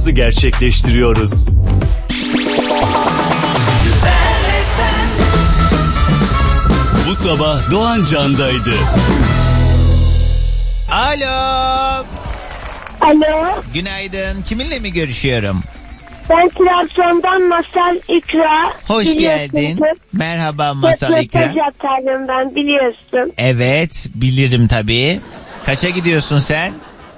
anonsumuzu gerçekleştiriyoruz. Bu sabah Doğan Can'daydı. Alo. Alo. Günaydın. Kiminle mi görüşüyorum? Ben Trabzon'dan Masal İkra. Hoş geldin. Merhaba Masal İkra. Röportaj yaparım ben, biliyorsun. Evet, bilirim tabii. Kaça gidiyorsun sen?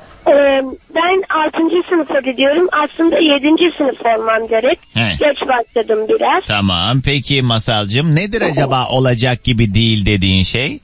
Ben 6. sınıfa gidiyorum. Aslında 7. sınıf olmam gerek. Geç başladım biraz. Tamam. Peki Masalcığım, nedir acaba olacak gibi değil dediğin şey?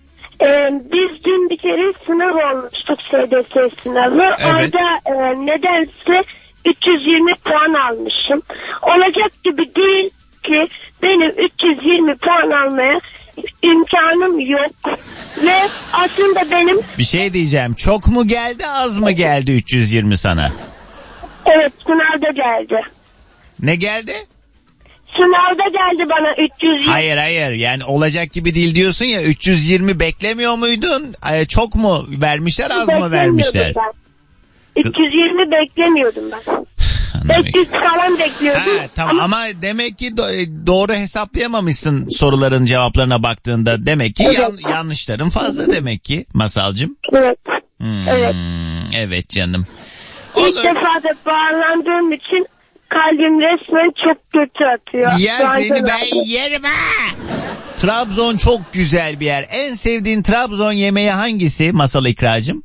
Biz dün bir kere sınav olmuştuk, SDS sınavı. Evet. Orada nedense 320 puan almışım. Olacak gibi değil ki benim 320 puan almaya imkanım yok. Ve aslında benim... Bir şey diyeceğim. Çok mu geldi, az mı geldi 320 sana? Evet, sınavda geldi. Ne geldi? Sınavda geldi bana 320. Hayır. Yani olacak gibi değil diyorsun ya, 320 beklemiyor muydun? Çok mu vermişler, az mı vermişler? Ben. 320 beklemiyordum ben. 500 falan bekliyordum. Tamam ama demek ki doğru hesaplayamamışsın soruların cevaplarına baktığında. Demek ki evet. Yanlışların fazla demek ki Masalcığım. Evet. Evet. Evet canım. İlk defa da bağlandığım için kalbim resmen çok kötü atıyor. Ya seni ben yerim ha. Trabzon çok güzel bir yer. En sevdiğin Trabzon yemeği hangisi Masal İkracığım?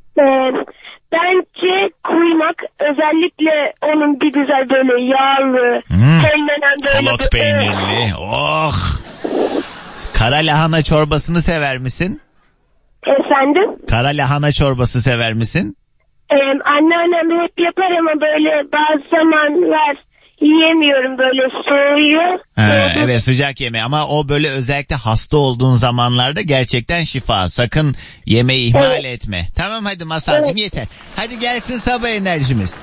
Bence kuymak, özellikle onun bir güzel böyle yağlı, peynirden böyle Kolot peynirli. Oh. Kara lahana çorbasını sever misin? Efendim? Kara lahana çorbası sever misin? Anneannem hep yapar ama böyle bazı zamanlar yiyemiyorum, böyle soğuyor. Evet, sıcak yemeği ama o böyle özellikle hasta olduğun zamanlarda gerçekten şifa. Sakın yemeği ihmal etme. Tamam hadi Masalcığım, yeter. Hadi gelsin sabah enerjimiz.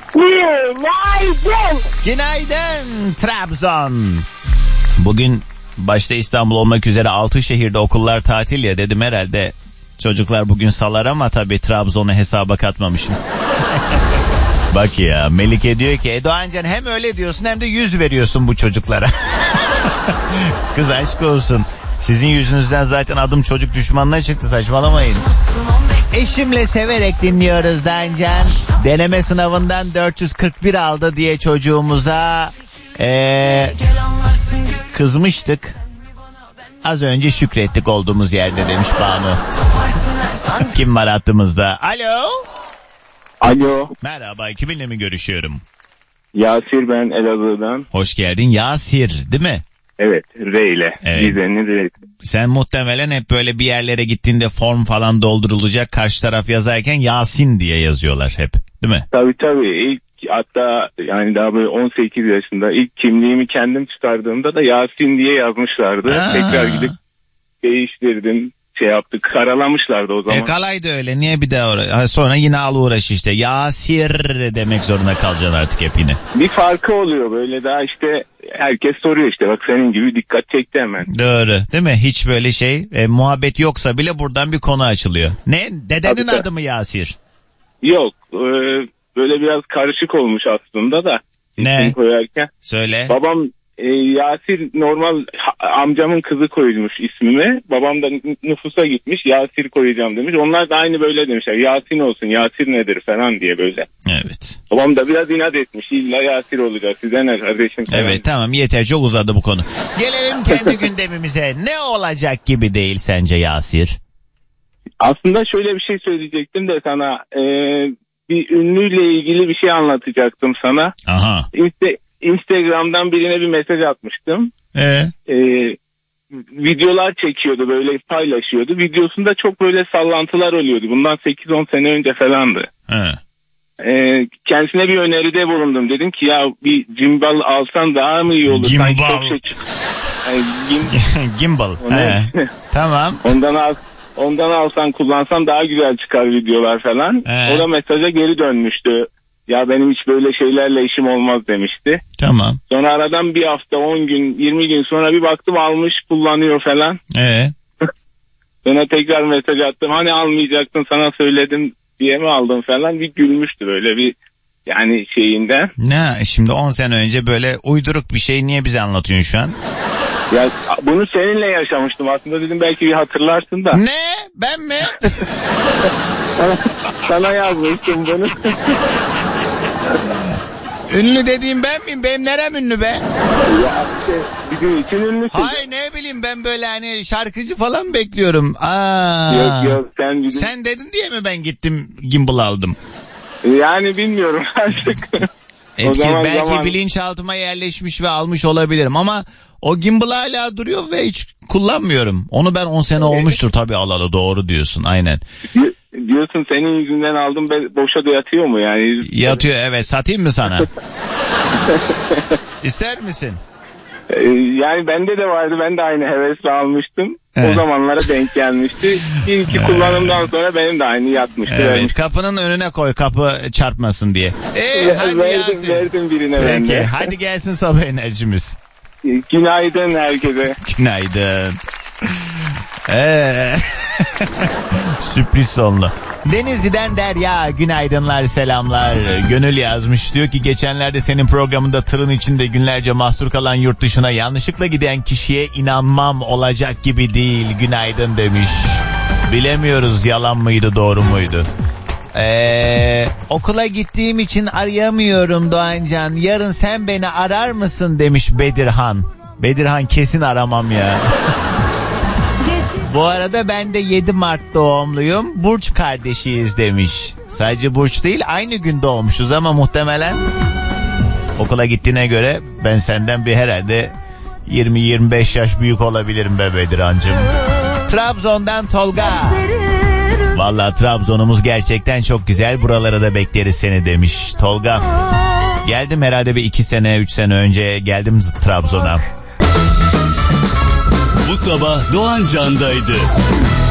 Günaydın. Günaydın Trabzon. Bugün başta İstanbul olmak üzere 6 şehirde okullar tatil ya, dedim herhalde çocuklar bugün salar ama tabii Trabzon'u hesaba katmamışım. Bak ya, Melike diyor ki Doğancan hem öyle diyorsun hem de 100 veriyorsun bu çocuklara. Kız aşk olsun. Sizin yüzünüzden zaten adım çocuk düşmanına çıktı, saçmalamayın. Eşimle severek dinliyoruz Doğancan. Deneme sınavından 441 aldı diye çocuğumuza kızmıştık. Az önce şükrettik olduğumuz yerde demiş Banu. Kim var hattımızda? Alo. Alo. Merhaba, kiminle mi görüşüyorum? Yasir, ben Elazığ'dan. Hoş geldin Yasir, değil mi? Evet, R ile. Evet. R. Sen muhtemelen hep böyle bir yerlere gittiğinde form falan doldurulacak, karşı taraf yazarken Yasin diye yazıyorlar hep, değil mi? Tabii. Hatta yani daha böyle 18 yaşında ilk kimliğimi kendim çıkardığımda da Yasin diye yazmışlardı. Tekrar gidip değiştirdim. Yaptık, karalamışlardı o zaman. Kalaydı öyle, niye bir daha sonra yine al uğraş işte, Yasir demek zorunda kalacaksın artık hep yine. Bir farkı oluyor böyle, daha işte herkes soruyor işte, bak senin gibi dikkat çekti hemen. Doğru değil mi, hiç böyle muhabbet yoksa bile buradan bir konu açılıyor. Ne, dedenin adı mı Yasir? Yok, böyle biraz karışık olmuş aslında da. Ne? Koyarken. Söyle. Babam Yasir normal amcamın kızı koymuş ismimi. Babam da nüfusa gitmiş, Yasir koyacağım demiş. Onlar da aynı böyle demişler. Yasin olsun, Yasir nedir falan diye böyle. Evet. Babam da biraz inat etmiş. İlla Yasir olacak, size ne kardeşim falan. Evet tamam, yeter, çok uzadı bu konu. Gelelim kendi gündemimize. Ne olacak gibi değil sence Yasir? Aslında şöyle bir şey söyleyecektim de sana. Bir ünlüyle ilgili bir şey anlatacaktım sana. Aha. Instagram'dan birine bir mesaj atmıştım. Videolar çekiyordu, böyle paylaşıyordu. Videosunda çok böyle sallantılar oluyordu. Bundan 8-10 sene önce falandı. Kendisine bir öneride bulundum. Dedim ki ya bir gimbal alsan daha mı iyi olur? Gimbal. Gimbal. Tamam. Ondan alsan, kullansan daha güzel çıkar videolar falan. O da mesaja geri dönmüştü. Ya benim hiç böyle şeylerle işim olmaz demişti. Tamam. Sonra aradan bir hafta, 10 gün, 20 gün sonra bir baktım almış, kullanıyor falan. Sonra tekrar mesaj attım. Hani almayacaktın, sana söyledim diye mi aldın falan. Bir gülmüştü böyle, bir Yani şeyinden. Ne şimdi 10 sene önce böyle uyduruk bir şey niye bize anlatıyorsun şu an? Ya bunu seninle yaşamıştım aslında, dedim belki bir hatırlarsın da. Ne? Ben mi? Sana yazmıştım bunu. Ünlü dediğim ben miyim? Benim nerem ünlü be? Ya işte bizim için ünlüsün. Hayır ne bileyim ben böyle hani şarkıcı falan bekliyorum. Yok Sen dedin diye mi ben gittim gimbal aldım? Yani bilmiyorum artık. Belki bilinçaltıma yerleşmiş ve almış olabilirim ama o gimbal hala duruyor ve hiç kullanmıyorum. Onu ben 10 sene olmuştur tabii alalı, doğru diyorsun aynen. Diyorsun senin yüzünden aldım, boşa da yatıyor mu yani? Yatıyor evet, satayım mı sana? İster misin? Yani bende de vardı, ben de aynı hevesle almıştım. Evet. O zamanlara denk gelmişti. Bir iki kullanımdan sonra benim de aynı yatmıştı. Evet vermişti. Kapının önüne koy, kapı çarpmasın diye. Hadi verdim birine. Peki, ben de. hadi gelsin sabah enerjimiz. Günaydın herkese. Günaydın. Sürpriz sonlu. Denizli'den Derya günaydınlar, selamlar. Gönül yazmış, diyor ki geçenlerde senin programında tırın içinde günlerce mahsur kalan yurt dışına yanlışlıkla giden kişiye inanmam olacak gibi değil, günaydın demiş. Bilemiyoruz yalan mıydı doğru muydu. Okula gittiğim için arayamıyorum Doğancan, yarın sen beni arar mısın demiş Bedirhan. Bedirhan kesin aramam ya. Bu arada ben de 7 Mart doğumluyum. Burç kardeşiyiz demiş. Sadece Burç değil, aynı gün doğmuşuz ama muhtemelen okula gittiğine göre ben senden bir herhalde 20-25 yaş büyük olabilirim be Bedirhancığım. Trabzon'dan Tolga. Vallahi Trabzon'umuz gerçekten çok güzel. Buralara da bekleriz seni demiş Tolga. Geldim herhalde bir 2 sene 3 sene önce geldim Trabzon'a. Bu sabah Doğan Can'daydı.